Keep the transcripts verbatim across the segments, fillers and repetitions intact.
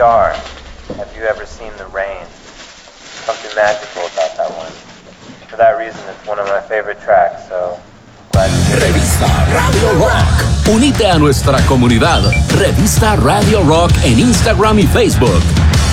R, Have You Ever Seen the Rain? Something magical about that one. For that reason, it's one of my favorite tracks, so glad to hear it. Revista Radio Rock. Unite a nuestra comunidad. Revista Radio Rock en Instagram y Facebook.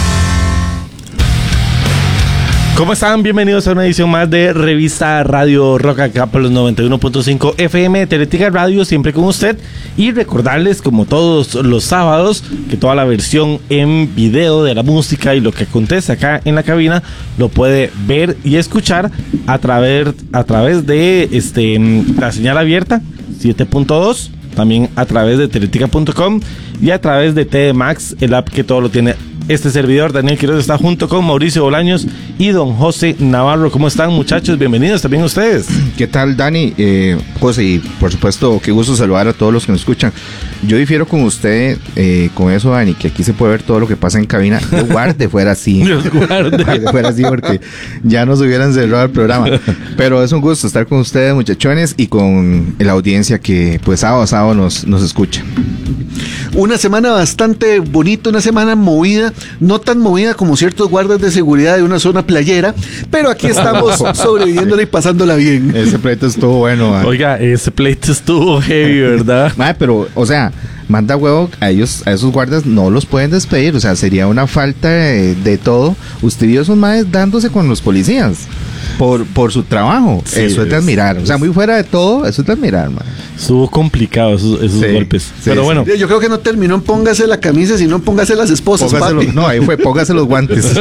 ¿Cómo están? Bienvenidos a una edición más de Revista Radio Rock acá por los noventa y uno punto cinco F M de Teletica Radio, siempre con usted. Y recordarles, como todos los sábados, que toda la versión en video de la música y lo que acontece acá en la cabina lo puede ver y escuchar a través, a través de este, la señal abierta siete punto dos, también a través de teletica punto com y a través de T D Max, el app que todo lo tiene. Este servidor, Daniel Quiroz, está junto con Mauricio Bolaños y don José Navarro. ¿Cómo están, muchachos? Bienvenidos también ustedes. ¿Qué tal, Dani? Eh, José, y por supuesto, qué gusto saludar a todos los que nos escuchan. Yo difiero con usted, eh, con eso, Dani, que aquí se puede ver todo lo que pasa en cabina. Yo guarde fuera así. Yo guarde. fuera así porque ya nos hubieran cerrado el programa. Pero es un gusto estar con ustedes, muchachones, y con la audiencia que, pues, sábado a sábado nos, nos escucha. Una semana bastante bonita, una semana movida, no tan movida como ciertos guardas de seguridad de una zona playera, pero aquí estamos sobreviviéndola y pasándola bien. Ese pleito estuvo bueno, man. Oiga, ese pleito estuvo heavy, ¿verdad? Man, pero, o sea, manda huevo, a ellos, a esos guardas no los pueden despedir, o sea, sería una falta de, de todo. Usted vio esos maes dándose con los policías por, por su trabajo. Sí, eso es de admirar. O sea, muy fuera de todo, eso es de admirar, man. Estuvo complicado esos, esos sí, golpes. Sí, pero bueno. Sí. Yo creo que no terminó en póngase la camisa, sino en póngase las esposas, póngase papi. Los, no, ahí fue póngase los guantes.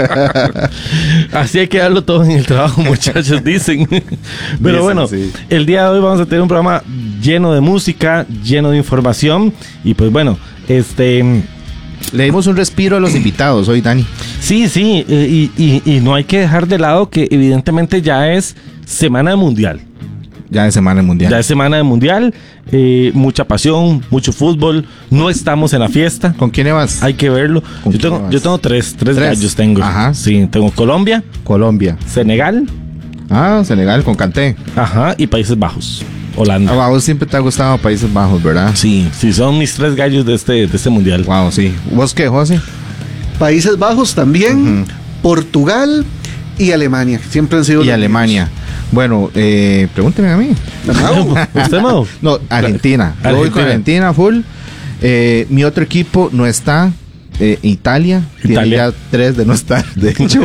Así hay que darlo todo en el trabajo, muchachos, dicen. Pero dicen, bueno, sí. El día de hoy vamos a tener un programa lleno de música, lleno de información. Y pues bueno, este... le dimos un respiro a los invitados hoy, Dani. Sí, sí, y, y, y no hay que dejar de lado que evidentemente ya es Semana Mundial. Ya es Semana Mundial. Ya es Semana de Mundial, eh, mucha pasión, mucho fútbol. No estamos en la fiesta. ¿Con quién vas? Hay que verlo. Yo tengo, yo tengo tres, tres, tres gallos tengo. Ajá. Sí, tengo Colombia. Colombia. Senegal. Ah, Senegal con Kanté. Ajá, y Países Bajos. Holanda. Ah, a vos siempre te ha gustado Países Bajos, ¿verdad? Sí, sí, son mis tres gallos de este, de este mundial. Wow, sí. ¿Vos qué, José? Países Bajos también, uh-huh. Portugal y Alemania. Siempre han sido. Y Alemania. Bueno, eh, pregúnteme a mí. ¿Usted, Mau? No, Argentina. Yo voy con Argentina full. Eh, mi otro equipo no está. Eh, Italia, Italia, tiene ya tres de no estar, de hecho.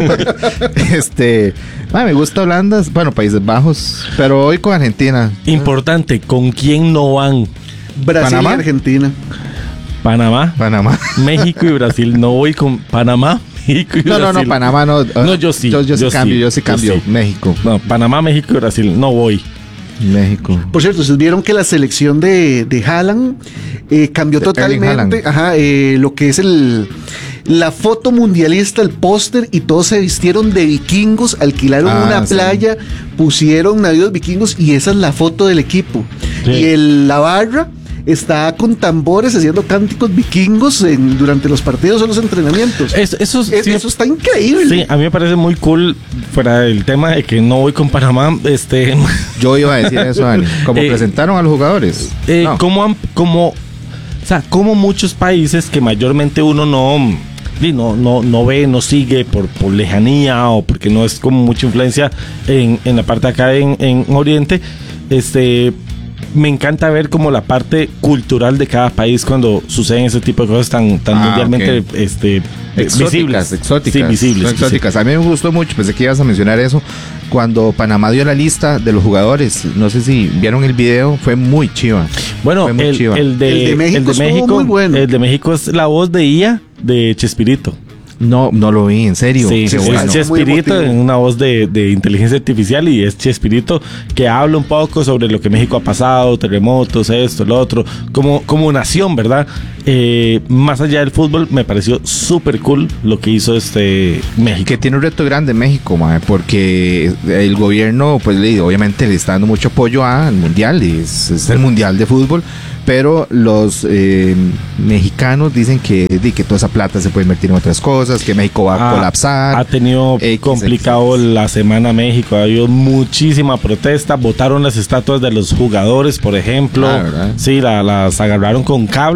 este, ah, me gusta Holanda, bueno, Países Bajos, pero hoy con Argentina. Importante, ¿con quién no van? Brasil ¿Panamá? Y Argentina. Panamá, Panamá, México y Brasil. No voy con Panamá, México y no, Brasil. No, no, Panamá no. No, yo sí. Yo, yo, yo sí cambio, sí, yo sí cambio. Yo sí. México. No, Panamá, México y Brasil. No voy. México. Por cierto, ustedes vieron que la selección de, de Haaland eh, cambió de totalmente ajá, eh, lo que es el la foto mundialista, el póster, y todos se vistieron de vikingos, alquilaron ah, una sí. playa, pusieron navíos vikingos y esa es la foto del equipo. Sí. Y el, la barra está con tambores haciendo cánticos vikingos en, durante los partidos o los entrenamientos. Eso, eso, es, sí, eso está increíble. Sí, a mí me parece muy cool, fuera del tema de que no voy con Panamá. Este, yo iba a decir eso, Dani. Como eh, presentaron a los jugadores. Eh, no. como, como, o sea, como muchos países que mayormente uno no, no, no, no ve, no sigue por, por lejanía o porque no es como mucha influencia en, en la parte acá en, en Oriente, este... me encanta ver como la parte cultural de cada país cuando suceden ese tipo de cosas tan, tan ah, mundialmente okay. este, exóticas, visibles. Exóticas, sí, visibles. exóticas. Sí. A mí me gustó mucho, pensé que ibas a mencionar eso. Cuando Panamá dio la lista de los jugadores, no sé si vieron el video, fue muy chiva. Bueno, muy el, chiva. El, de, el de México, el de México, muy bueno. El de México es la voz de I A de Chespirito. No, no lo vi, en serio. Sí, Qué es bueno. Chespirito en una voz de, de inteligencia artificial y es Chespirito que habla un poco sobre lo que México ha pasado, terremotos, esto, lo otro, como, como nación, ¿verdad? Eh, más allá del fútbol, me pareció súper cool lo que hizo este México. Que tiene un reto grande México, mae, porque el gobierno, pues obviamente le está dando mucho apoyo al mundial, y es, es el mundial de fútbol. Pero los eh, mexicanos dicen que, que toda esa plata se puede invertir en otras cosas, que México va a ah, colapsar. Ha tenido eh, complicado la semana México, ha habido muchísima protesta, botaron las estatuas de los jugadores, por ejemplo. Ah, sí, la, las agarraron con cables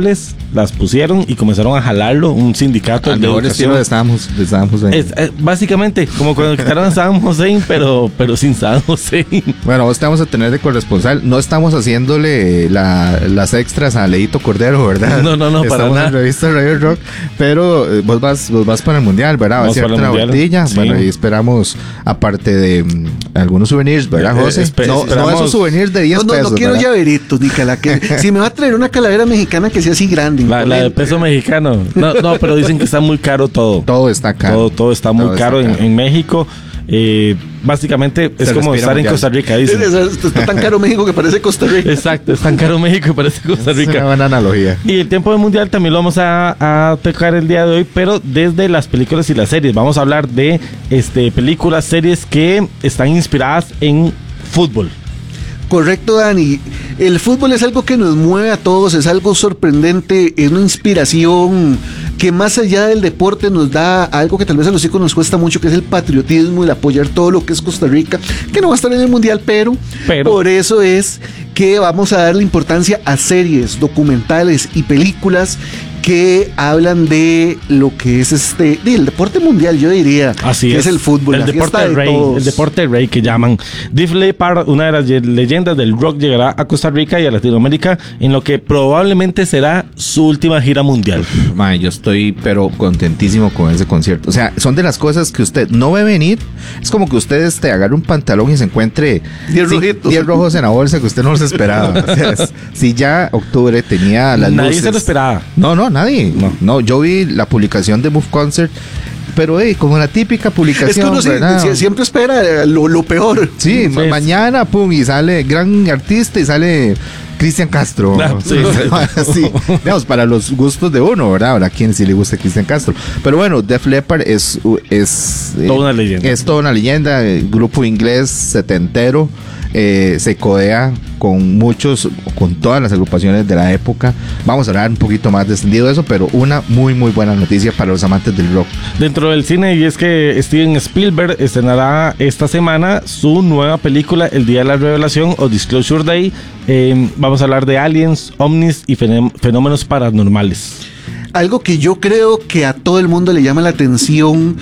las pusieron y comenzaron a jalarlo, un sindicato Al de mejor estilo de Saddam Hus- de Saddam Hussein. Es, eh, básicamente, como cuando quitaron a Saddam Hussein, pero, pero sin Saddam Hussein. Bueno, vos te vamos a tener de corresponsal. No estamos haciéndole la- las extras a Leito Cordero, ¿verdad? No, no, no, para estamos nada. en Revista Radio Rock, pero eh, vos vas, vos vas para el Mundial, ¿verdad? Vamos Vas a para hacerte el una Mundial, vueltilla. sí. Bueno, y esperamos, aparte de mm, algunos souvenirs, ¿verdad, Eh, José? espe- no, no esperamos- esos souvenirs de diez No, no, pesos, no quiero ¿verdad? llaveritos, Nicolás. Que si me va a traer una calavera mexicana que sea así grande. La, la de imponente. peso mexicano. No, no, pero dicen que está muy caro todo. Todo está caro. Todo, todo está muy Todo está caro, en, caro. en México. Eh, básicamente es Se como respira estar en mundial. Costa Rica, Es- dicen. es- Está tan caro México que parece Costa Rica. Exacto, es tan caro México y parece Costa Es una Rica. buena analogía. Y el tiempo del mundial también lo vamos a, a tocar el día de hoy, pero desde las películas y las series. Vamos a hablar de este películas, series que están inspiradas en fútbol. Correcto, Dani. El fútbol es algo que nos mueve a todos, es algo sorprendente, es una inspiración que más allá del deporte nos da algo que tal vez a los chicos nos cuesta mucho, que es el patriotismo, el apoyar todo lo que es Costa Rica, que no va a estar en el mundial, pero, Pero- por eso es que vamos a darle importancia a series, documentales y películas que hablan de lo que es este, de el deporte mundial, yo diría. Así que es. es el fútbol, El la deporte fiesta del de rey. todos. El deporte del rey que llaman. Def Leppard, una de las ye- leyendas del rock, llegará a Costa Rica y a Latinoamérica en lo que probablemente será su última gira mundial. Mae, yo estoy pero contentísimo con ese concierto. O sea, son de las cosas que usted no ve venir. Es como que usted este, agarre un pantalón y se encuentre Diez sí, rojitos. diez rojos en la bolsa que usted no los esperaba. O sea, es- si ya octubre tenía las Nadie luces. se lo esperaba. No, no, nadie. No. No, yo vi la publicación de Move Concert, pero hey, como la típica publicación. Es que uno sí- ¿verdad? sí- siempre espera eh, lo, lo peor. Sí, ma- Sí. mañana, pum, y sale gran artista y sale Cristian Castro. Ah, sí, sí. Sí, digamos, para los gustos de uno, ¿verdad? Habrá quien sí le gusta Cristian Castro. Pero bueno, Def Leppard es... es eh, Toda una leyenda. Es toda una leyenda. El grupo inglés setentero. Eh, se codea con muchos, con todas las agrupaciones de la época. Vamos a hablar un poquito más descendido de eso, pero una muy muy buena noticia para los amantes del rock. Dentro del cine, y es que Steven Spielberg estrenará esta semana su nueva película El Día de la Revelación o Disclosure Day. Eh, vamos a hablar de aliens, ovnis y fenem- fenómenos paranormales. Algo que yo creo que a todo el mundo le llama la atención,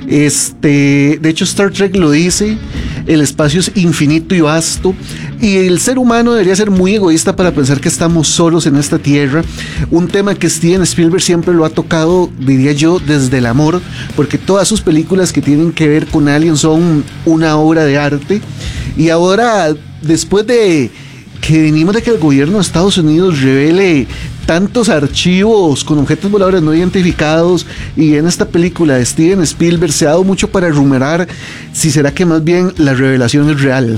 este, de hecho Star Trek lo dice, el espacio es infinito y vasto y el ser humano debería ser muy egoísta para pensar que estamos solos en esta tierra. Un tema que Steven Spielberg siempre lo ha tocado, diría yo, desde el amor, porque todas sus películas que tienen que ver con aliens son una obra de arte. Y ahora, después de que venimos de que el gobierno de Estados Unidos revele tantos archivos con objetos voladores no identificados, y en esta película de Steven Spielberg se ha dado mucho para rumorar si será que más bien la revelación es real.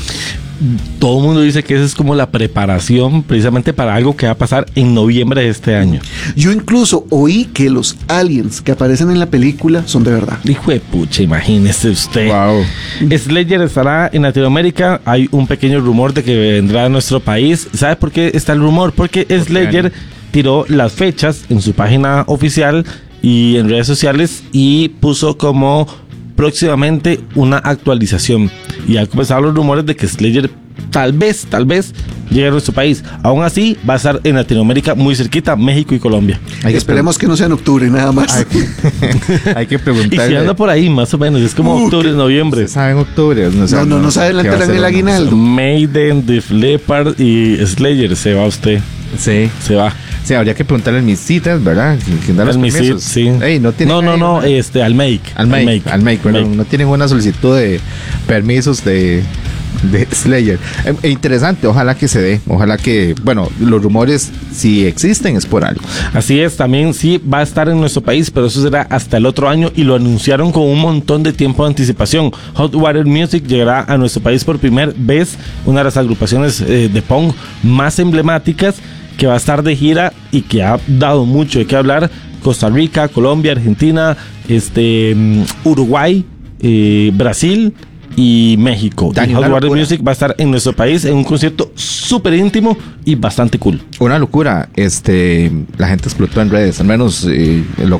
Todo el mundo dice que esa es como la preparación precisamente para algo que va a pasar en noviembre de este año. Yo incluso oí que los aliens que aparecen en la película son de verdad. Hijo de pucha, imagínese usted. Wow. Slayer estará en Latinoamérica. Hay un pequeño rumor de que vendrá a nuestro país. ¿Sabe por qué está el rumor? Porque Slayer tiró las fechas en su página oficial y en redes sociales y puso como próximamente una actualización. Y han comenzado los rumores de que Slayer tal vez, tal vez llegue a nuestro país. Aún así, va a estar en Latinoamérica muy cerquita, México y Colombia. Hay que Esperemos que no sea en octubre, nada más. Hay que, hay que Y si preguntarle. anda por ahí, más o menos, es como Uh, octubre, noviembre. ¿Se sabe en octubre? No, No, no, no se adelantarán el aguinaldo. Maiden, Def Leppard y Slayer, se va usted, Sí. se va. Sí, habría que preguntarle al Miss Citas, ¿verdad? ¿Quién da los Al Misit, permisos? sí. Ey, no, tienen no, no, ahí no, una- este, al make. Al make, al make, perdón. No tienen una solicitud de permisos de, de Slayer. Eh, eh, interesante, ojalá que se dé. Ojalá que, bueno, los rumores, si existen, es por algo. Así es, también sí va a estar en nuestro país, pero eso será hasta el otro año y lo anunciaron con un montón de tiempo de anticipación. Hot Water Music llegará a nuestro país por primera vez, una de las agrupaciones eh, de punk más emblemáticas, que va a estar de gira y que ha dado mucho de qué hablar. Costa Rica, Colombia, Argentina, este, mm, Uruguay, eh, Brasil y México. Dani, Y Hot una Water locura. Music va a estar en nuestro país en un concierto súper íntimo y bastante cool. Una locura. Este, la gente explotó en redes, al menos eh, lo